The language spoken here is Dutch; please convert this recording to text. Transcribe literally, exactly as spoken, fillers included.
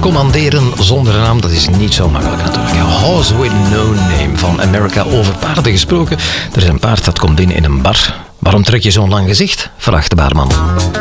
commanderen zonder naam, dat is niet zo makkelijk natuurlijk. Horse with no name van America. Over paarden gesproken. Er is een paard dat komt binnen in een bar. Waarom trek je zo'n lang gezicht? Vraagt de baarman.